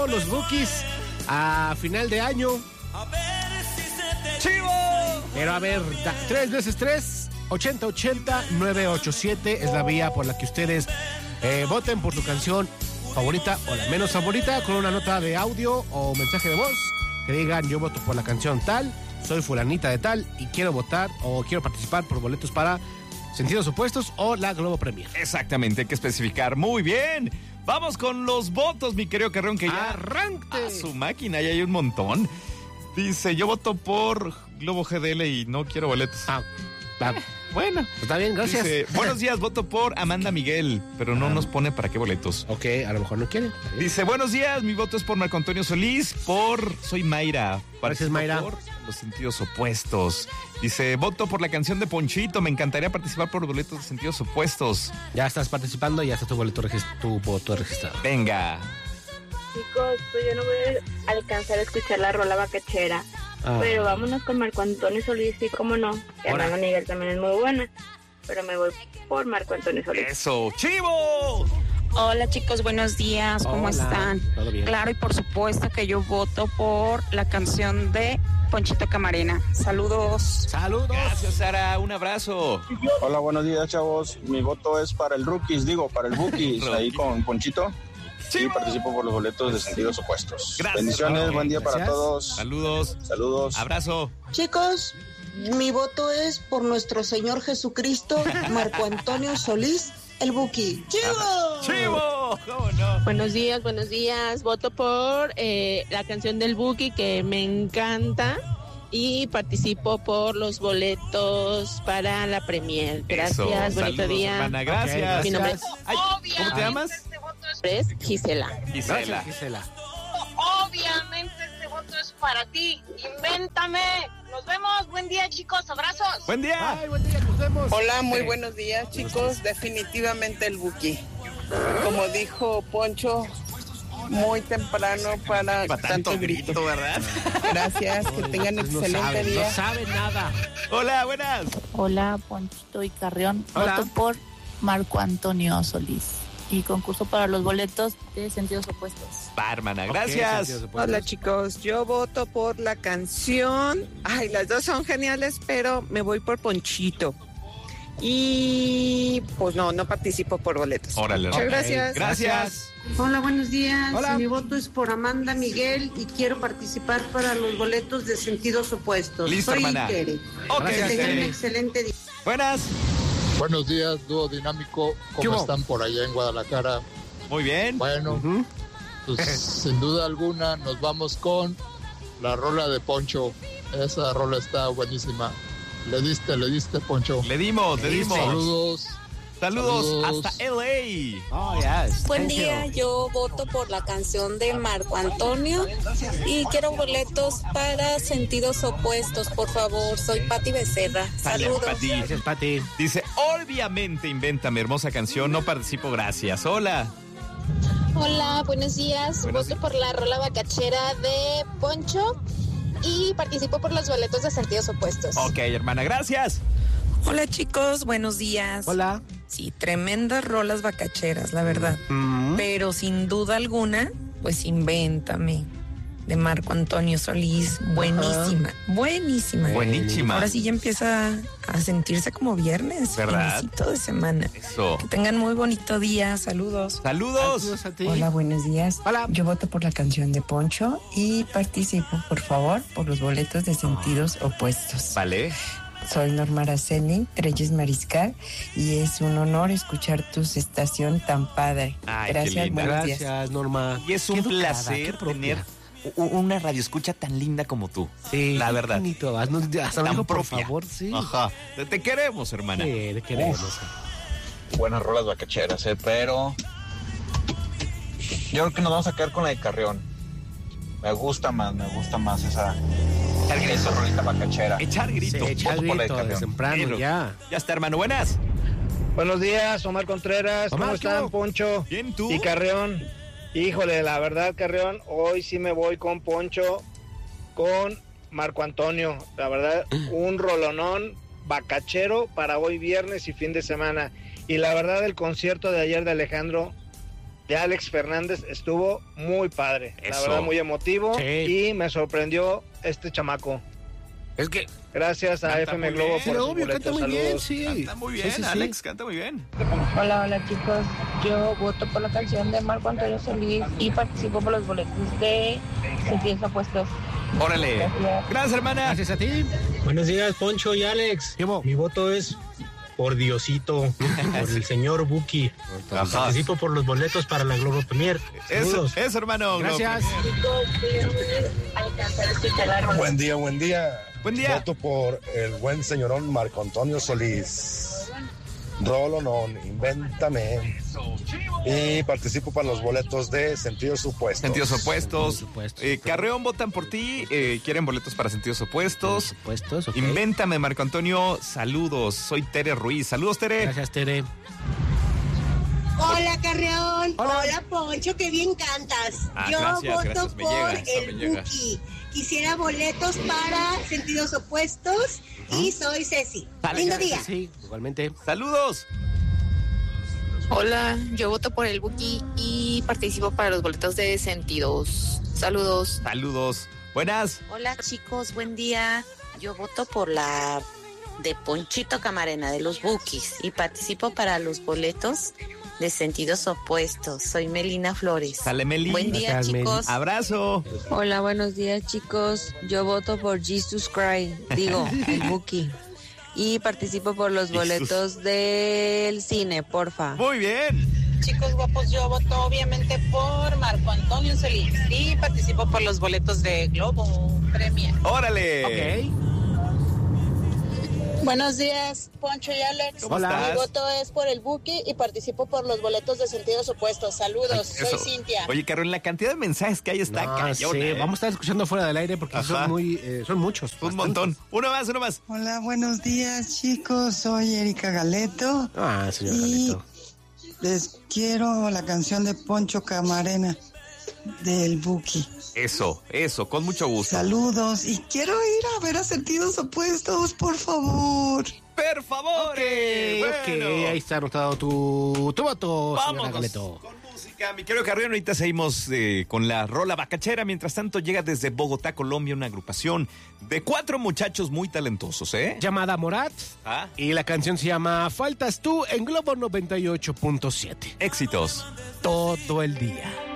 Los Bookies a final de año. ¡Chivo! Pero a ver, 3 veces 3, 8080 987 es la vía por la que ustedes voten por su canción favorita o la menos favorita, con una nota de audio o mensaje de voz que digan: yo voto por la canción tal, soy fulanita de tal y quiero votar o quiero participar por boletos para Sentidos Opuestos o la Globo Premier. Exactamente, hay que especificar. Muy bien. Vamos con los votos, mi querido Carrión, que ya ¡arranque! a su máquina, ya hay un montón. Dice, yo voto por Globo GDL y no quiero boletos. Bueno. Está bien, gracias. Dice, buenos días, voto por Amanda Miguel, pero no nos pone para qué boletos. Ok, a lo mejor no quiere. Dice, buenos días, mi voto es por Marco Antonio Solís, soy Mayra. Gracias, Mayra. Por Los Sentidos Opuestos. Dice, voto por la canción de Ponchito, me encantaría participar por boletos de Sentidos Opuestos. Ya estás participando, ya está tu voto registrado. Venga. Chicos, pues yo no voy a alcanzar a escuchar la rola bacachera, pero vámonos con Marco Antonio Solís, sí, cómo no, que Amanda Miguel también es muy buena, pero me voy por Marco Antonio Solís. ¡Eso! ¡Chivo! Hola chicos, buenos días, ¿cómo están? ¿Todo bien? Claro, y por supuesto que yo voto por la canción de Ponchito Camarena. Saludos. ¡Saludos! Gracias, Sara, un abrazo. Hola, buenos días, chavos. Mi voto es para el para el Bookies, ahí con Ponchito. Sí, participo por los boletos de Sentidos Opuestos. Gracias. Bendiciones, buen día para todos. Saludos. Saludos. Abrazo. Chicos, mi voto es por nuestro Señor Jesucristo, Marco Antonio Solís, el Buki. ¡Chivo! ¡Chivo! ¿Cómo no? Buenos días. Voto por la canción del Buki, que me encanta, y participo por los boletos para la premier. Gracias, Eso. bonito Saludos, día. hermana, gracias. Okay, mi nombre Ay, ¿cómo te llamas? es Gisela. Gisela. Gisela. Obviamente este voto es para ti. Invéntame. Nos vemos. Buen día, chicos. Abrazos. Buen día. Ay, buen día, nos vemos. Hola, muy buenos días, chicos. Definitivamente el Buki. Como dijo Poncho, muy temprano para tanto grito, ¿verdad? Gracias, que tengan excelente día. No sabe nada. Hola, buenas. Hola, Ponchito y Carrión. Hola. Voto por Marco Antonio Solís. Y concurso para los boletos de Sentidos Opuestos. Va, hermana, gracias. Hola, chicos. Yo voto por la canción. Ay, las dos son geniales, pero me voy por Ponchito. Y pues no participo por boletos. Órale. Muchas gracias. Gracias. Hola, buenos días. Hola. Mi voto es por Amanda Miguel y quiero participar para los boletos de Sentidos Opuestos. Listo, Soy hermana. Tere. Ok, Que tengan un Tere. excelente día. Buenas. Buenos días, dúo dinámico. ¿Cómo están por allá en Guadalajara? Muy bien. Bueno, pues sin duda alguna nos vamos con la rola de Poncho. Esa rola está buenísima. Le diste, Poncho. Le dimos. Saludos hasta LA. Oh, yes. Buen día, yo voto por la canción de Marco Antonio y quiero boletos para Sentidos Opuestos, por favor. Soy Pati Becerra. Saludos. Gracias, Pati. Dice, obviamente invéntame, hermosa canción, no participo, gracias. Hola. Hola, buenos días. Voto por la rola bacachera de Poncho y participo por los boletos de Sentidos Opuestos. Ok, hermana, gracias. Hola chicos, buenos días. Hola. Sí, tremendas rolas bacacheras, la verdad. Pero sin duda alguna, pues Invéntame, de Marco Antonio Solís. Buenísima, buenísima. Ahora sí ya empieza a sentirse como viernes, ¿verdad? Finecito de semana. Eso. Que tengan muy bonito día, saludos. Saludos a ti. Hola, buenos días. Hola. Yo voto por la canción de Poncho y participo, por favor, por los boletos de Sentidos Opuestos. Vale. Soy Norma Araceli, Reyes Mariscal, y es un honor escuchar tu estación tan padre. Ay, gracias, qué linda. buenos días. Gracias, Norma. Y es un placer tener una radioescucha tan linda como tú. Sí. La verdad. Qué bonito. Hasta tan dijo, por propia. favor, sí. Ajá. Te queremos, hermana. Sí, te queremos. Buenas rolas bacacheras, pero yo creo que nos vamos a quedar con la de Carrión. Me gusta más esa rolita bacachera. Echar grito. Sí, echar Voto por la de grito de Carrión. temprano, ya. Ya está, hermano. Buenas. Buenos días, Omar Contreras. ¿Cómo Omar, están, Poncho? Bien, ¿tú? Y Carrión. Híjole, la verdad, Carrión, hoy sí me voy con Poncho, con Marco Antonio. La verdad, un rolonón bacachero para hoy viernes y fin de semana. Y la verdad, el concierto de ayer de Alejandro, de Alex Fernández estuvo muy padre. Eso. La verdad, muy emotivo. Sí. Y me sorprendió este chamaco. Es que gracias a FM Globo por sus boletos. Canta muy bien, Saludos. sí. Canta muy bien, Sí. Alex, canta muy bien. Hola chicos, yo voto por la canción de Marco Antonio Solís y participo por los boletos de Sentidos Opuestos. Órale. Gracias, hermana. Gracias a ti. Buenos días, Poncho y Alex. Mi voto es por Diosito, por el señor Buki. Participo por los boletos para la Globo Premier. Eso, hermano. Gracias. Buen día. Buen día. Voto por el buen señorón Marco Antonio Solís. Rolonón, invéntame. Y participo para los boletos de Sentidos Opuestos. Sentidos Opuestos. Carreón, votan por ti. Quieren boletos para Sentidos Opuestos. Okay. Invéntame, Marco Antonio. Saludos. Soy Tere Ruiz. Saludos, Tere. Gracias, Tere. Hola, Carreón. Hola, Poncho, qué bien cantas. Yo voto por el Buki. Quisiera boletos para Sentidos Opuestos y soy Ceci. Lindo día. Sí, igualmente. Saludos. Hola, yo voto por el Buki y participo para los boletos de Sentidos. Saludos. Saludos. Buenas. Hola, chicos, buen día. Yo voto por la de Ponchito Camarena de los Bukis y participo para los boletos de Sentidos Opuestos. Soy Melina Flores. Sale, Meli. Buen día, Gracias, chicos. Meli. Abrazo. Hola, buenos días, chicos. Yo voto por Jesus Christ, el Buki. Y participo por los boletos del cine, porfa. Muy bien. Chicos guapos, yo voto obviamente por Marco Antonio Solís y participo por los boletos de Globo Premier. ¡Órale! Ok. Buenos días, Poncho y Alex. ¿Cómo estás? Mi voto es por el Buki y participo por los boletos de Sentidos Opuestos. Saludos, soy Cintia. Oye, Carol, la cantidad de mensajes que hay está cañón. Sí, vamos a estar escuchando fuera del aire porque son muchos. Un montón. Uno más. Hola, buenos días, chicos. Soy Erika Galeto. Señor y Galeto. Les quiero la canción de Poncho Camarena del Buki. Eso, con mucho gusto. Saludos y quiero ir a ver a Sentidos Opuestos, por favor. ¡Per favor! Ok, ahí está anotado tu voto, señora Galeto. Con música, mi querido Carrión. Ahorita seguimos con la rola bacachera. Mientras tanto, llega desde Bogotá, Colombia, una agrupación de 4 muchachos muy talentosos, Llamada Morat. Y la canción se llama Faltas tú en Globo 98.7. Éxitos. Todo el día.